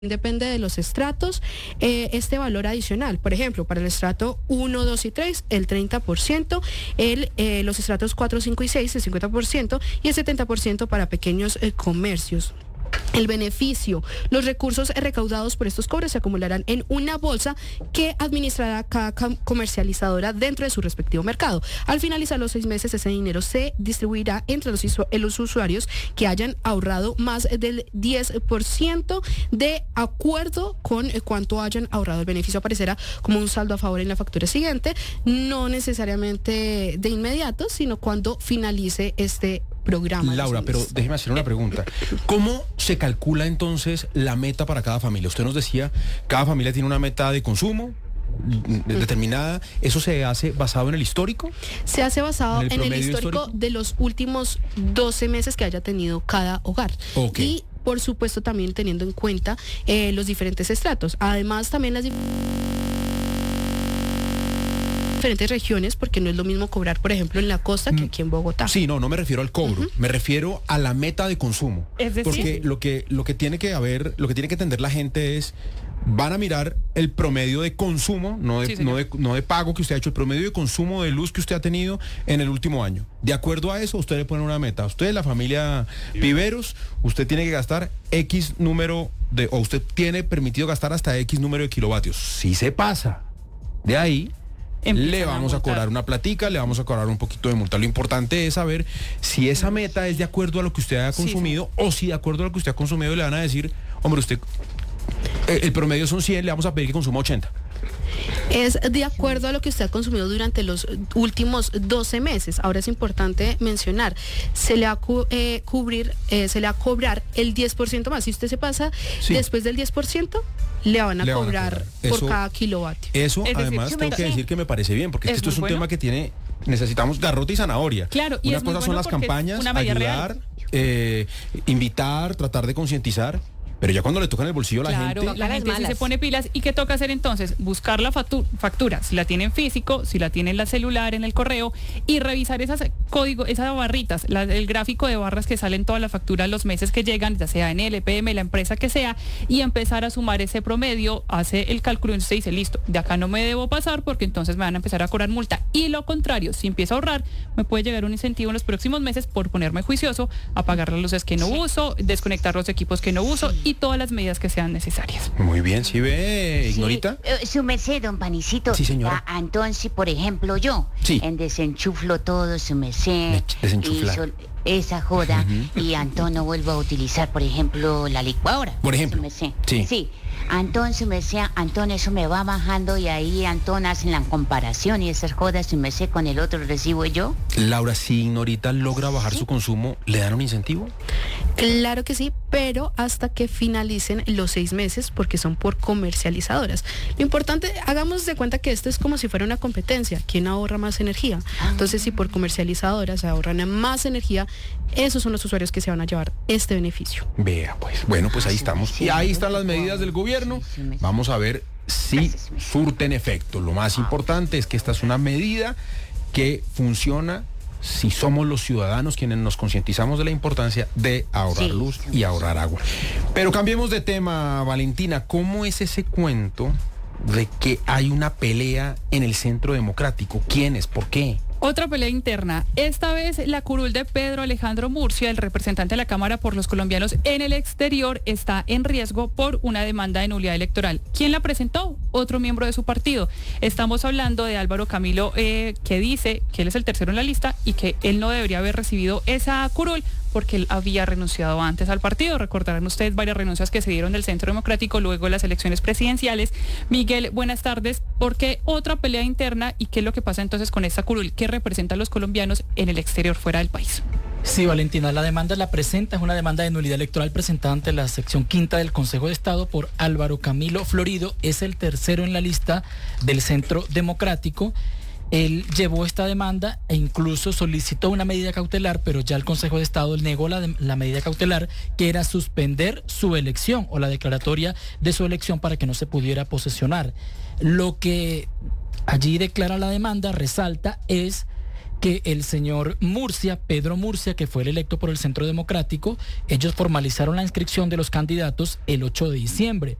Depende de los estratos, este valor adicional. Por ejemplo, para el estrato 1, 2 y 3, el 30%, los estratos 4, 5 y 6, el 50%, y el 70% para pequeños comercios. El beneficio, los recursos recaudados por estos cobros se acumularán en una bolsa que administrará cada comercializadora dentro de su respectivo mercado. Al finalizar los 6 meses, ese dinero se distribuirá entre los usuarios que hayan ahorrado más del 10% de acuerdo con cuánto hayan ahorrado. El beneficio aparecerá como un saldo a favor en la factura siguiente, no necesariamente de inmediato, sino cuando finalice este programa. Laura, pero déjeme hacer una pregunta. ¿Cómo se calcula entonces la meta para cada familia? Usted nos decía, cada familia tiene una meta de consumo determinada. ¿Eso se hace basado en el histórico? Se hace basado en el histórico de los últimos 12 meses que haya tenido cada hogar. Okay. Y por supuesto también teniendo en cuenta los diferentes estratos. Además también las diferentes regiones, porque no es lo mismo cobrar, por ejemplo, en la costa que aquí en Bogotá. Sí, no me refiero al cobro, me refiero a la meta de consumo. Es decir, porque lo que tiene que entender la gente es, van a mirar el promedio de consumo, no de pago que usted ha hecho, el promedio de consumo de luz que usted ha tenido en el último año. De acuerdo a eso, usted le pone una meta. Usted, la familia Viveros, usted tiene que gastar X número o usted tiene permitido gastar hasta X número de kilovatios. Si se pasa de ahí, le vamos a cobrar una platica, le vamos a cobrar un poquito de multa. Lo importante es saber si esa meta es de acuerdo a lo que usted haya consumido, o si de acuerdo a lo que usted ha consumido le van a decir, hombre, usted, el promedio son 100, le vamos a pedir que consuma 80. Es de acuerdo a lo que usted ha consumido durante los últimos 12 meses. Ahora es importante mencionar, se le va a cobrar el 10% más. Si usted se pasa después del 10%, le van a cobrar por cada kilovatio. Eso, además, tengo que decir que me parece bien, porque esto es un tema que necesitamos garrote y zanahoria. Claro, y una cosa son las campañas, ayudar, invitar, tratar de concientizar. Pero ya cuando le tocan el bolsillo a la gente... Claro, la gente sí se pone pilas. ¿Y qué toca hacer entonces? Buscar la factura, si la tiene en físico, si la tiene en la celular, en el correo, y revisar esas barritas, el gráfico de barras que salen toda la factura los meses que llegan, ya sea en LPM, la empresa que sea, y empezar a sumar ese promedio, hace el cálculo y usted dice, listo, de acá no me debo pasar porque entonces me van a empezar a cobrar multa. Y lo contrario, si empiezo a ahorrar, me puede llegar un incentivo en los próximos meses por ponerme juicioso, a pagar las luces que no uso, desconectar los equipos que no uso y todas las medidas que sean necesarias. Muy bien, ¿sí ve, Ignorita? Su merced, don Panicito. Sí, señora. Entonces, por ejemplo, yo en desenchuflo todo, su merced. Desenchuflar. Esa joda, y Antón no vuelvo a utilizar, por ejemplo, la licuadora. Por ejemplo. Sí. Entonces, me decía, Antón, eso me va bajando y ahí Antón hacen la comparación y esas jodas, me sé, con el otro recibo yo. Laura, si Ignorita logra bajar su consumo, ¿le dan un incentivo? Claro que sí, pero hasta que finalicen los 6 meses, porque son por comercializadoras. Lo importante, hagamos de cuenta que esto es como si fuera una competencia. ¿Quién ahorra más energía? Entonces, si por comercializadoras ahorran más energía, esos son los usuarios que se van a llevar este beneficio. Vea, pues, bueno, pues ahí estamos. Y ahí están las medidas del gobierno. Vamos a ver si surten efecto. Lo más importante es que esta es una medida que funciona si somos los ciudadanos quienes nos concientizamos de la importancia de ahorrar luz y ahorrar agua. Pero cambiemos de tema, Valentina. ¿Cómo es ese cuento de que hay una pelea en el Centro Democrático? ¿Quiénes? ¿Por qué? Otra pelea interna. Esta vez la curul de Pedro Alejandro Murcia, el representante de la Cámara por los colombianos en el exterior, está en riesgo por una demanda de nulidad electoral. ¿Quién la presentó? Otro miembro de su partido. Estamos hablando de Álvaro Camilo, que dice que él es el tercero en la lista y que él no debería haber recibido esa curul porque él había renunciado antes al partido. Recordarán ustedes varias renuncias que se dieron del Centro Democrático luego de las elecciones presidenciales. Miguel, buenas tardes. ¿Por qué otra pelea interna y qué es lo que pasa entonces con esta curul que representa a los colombianos en el exterior, fuera del país? Sí, Valentina, la demanda la presenta, es una demanda de nulidad electoral presentada ante la sección 5ª del Consejo de Estado por Álvaro Camilo Florido. Es el tercero en la lista del Centro Democrático. Él llevó esta demanda e incluso solicitó una medida cautelar, pero ya el Consejo de Estado negó la medida cautelar, que era suspender su elección o la declaratoria de su elección para que no se pudiera posesionar. Lo que allí declara la demanda, resalta, es que el señor Murcia, Pedro Murcia, que fue el electo por el Centro Democrático, ellos formalizaron la inscripción de los candidatos el 8 de diciembre.